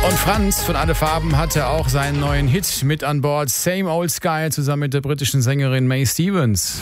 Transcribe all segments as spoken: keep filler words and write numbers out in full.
Und Franz von Alle Farben hatte auch seinen neuen Hit mit an Bord. Same Old Sky zusammen mit der britischen Sängerin Mae Stevens.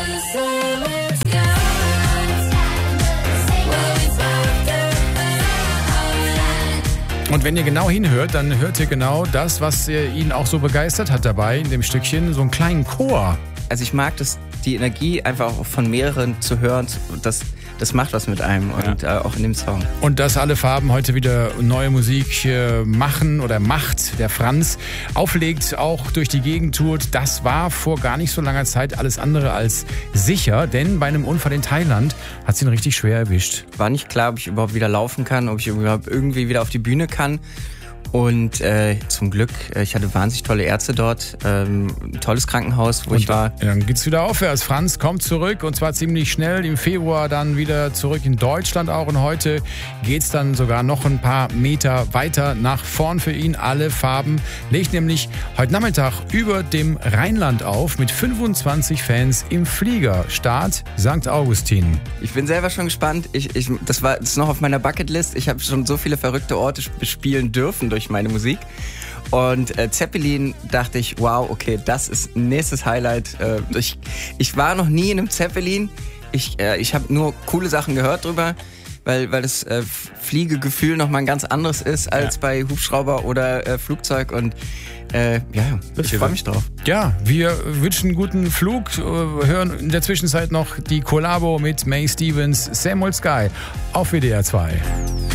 Und wenn ihr genau hinhört, dann hört ihr genau das, was ihn auch so begeistert hat dabei in dem Stückchen, so einen kleinen Chor. Also ich mag das, die Energie einfach auch von mehreren zu hören, das, das macht was mit einem und ja. äh, auch in dem Song. Und dass Alle Farben heute wieder neue Musik äh, machen oder macht, der Franz auflegt, auch durch die Gegend tourt, das war vor gar nicht so langer Zeit alles andere als sicher, denn bei einem Unfall in Thailand hat es ihn richtig schwer erwischt. War nicht klar, ob ich überhaupt wieder laufen kann, ob ich überhaupt irgendwie wieder auf die Bühne kann. Und äh, zum Glück, äh, ich hatte wahnsinnig tolle Ärzte dort, ähm, ein tolles Krankenhaus, wo und ich war. Dann geht's wieder aufwärts. Franz kommt zurück und zwar ziemlich schnell. Im Februar dann wieder zurück in Deutschland auch. Und heute geht's dann sogar noch ein paar Meter weiter nach vorn für ihn. Alle Farben legt nämlich heute Nachmittag über dem Rheinland auf mit fünfundzwanzig Fans im Flieger. Start Sankt Augustin. Ich bin selber schon gespannt. Ich, ich, das war das ist noch auf meiner Bucketlist. Ich habe schon so viele verrückte Orte bespielen dürfen durch meine Musik. Und äh, Zeppelin dachte ich, wow, okay, das ist nächstes Highlight. Äh, ich, ich war noch nie in einem Zeppelin. Ich, äh, ich habe nur coole Sachen gehört drüber, weil, weil das äh, Fliegegefühl nochmal ein ganz anderes ist als ja. bei Hubschrauber oder äh, Flugzeug. Und äh, ja, ich freue mich drauf. Ja, wir wünschen einen guten Flug, hören in der Zwischenzeit noch die Kollabo mit Mae Stevens, Same Old Sky auf W D R zwei.